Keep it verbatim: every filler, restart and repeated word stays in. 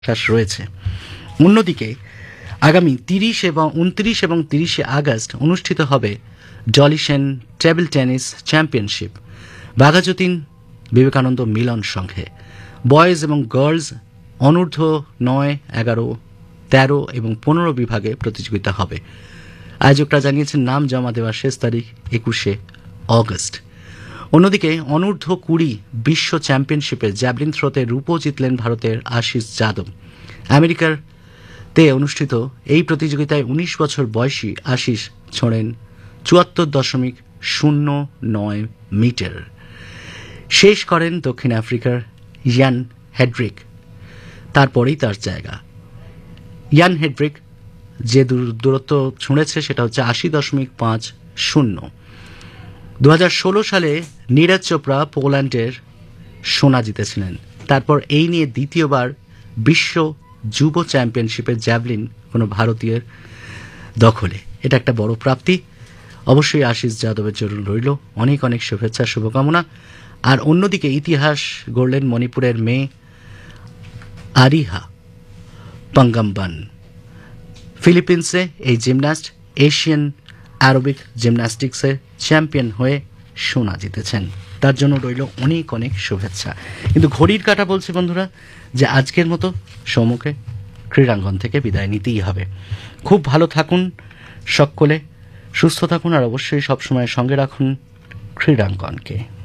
শ্বাস রয়েছে। অন্যদিকে আগামী তিরিশ এবং উনত্রিশ এবং তিরিশে আগস্ট অনুষ্ঠিত হবে Dolly Sen table tennis championship Baghajatin Vivekananda মিলন সংঘে। বয়েজ এবং গার্লস অনূর্ধ্ব নয়, এগারো, তেরো এবং পনেরো বিভাগে প্রতিযোগিতা হবে। আয়োজকরা জানিয়েছেন নাম জমা দেওয়ার শেষ তারিখ একুশে অগস্ট। অন্যদিকে অনূর্ধ্ব কুড়ি বিশ্ব চ্যাম্পিয়নশিপে জ্যাভলিন থ্রোতে রূপো জিতলেন ভারতের আশিস যাদব। আমেরিকার তে অনুষ্ঠিত এই প্রতিযোগিতায় উনিশ বছর বয়সী আশিস ছোঁড়েন চুয়াত্তর দশমিক শূন্য নয় মিটার। শেষ করেন দক্ষিণ আফ্রিকার ইয়ান হেড্রিক, তারপরেই তার জায়গা। ইয়ান হেড্রিক যে দূরত্ব ছুঁড়েছে সেটা হচ্ছে আশি দশমিক পাঁচ শূন্য। দু হাজার ষোলো সালে নীরজ চোপড়া পোল্যান্ডের সোনা জিতেছিলেন। তারপর এই নিয়ে দ্বিতীয়বার বিশ্ব যুব চ্যাম্পিয়নশিপের জ্যাভলিন কোনো ভারতীয়ের দখলে। এটা একটা বড় প্রাপ্তি। অবশ্যই আশিস যাদবের জন্য রইল অনেক অনেক শুভেচ্ছা, শুভকামনা। আর অন্যদিকে ইতিহাস গড়লেন মণিপুরের মেয়ে আরিহা পাঙ্গাম্বান। ফিলিপিন্সে এই জিমন্যাস্ট এশিয়ান অ্যারোবিক জিমন্যাস্টিক্সের চ্যাম্পিয়ন হয়ে সোনা জিতেছেন, তার জন্য রইল অনেক অনেক শুভেচ্ছা। কিন্তু ঘড়ির কাঁটা বলছে বন্ধুরা যে আজকের মতো সৌমকে ক্রীড়াঙ্গন থেকে বিদায় নিতেই হবে। খুব ভালো থাকুন সকলে, সুস্থ থাকুন আর অবশ্যই সবসময় সঙ্গে রাখুন ক্রীড়াঙ্গনকে।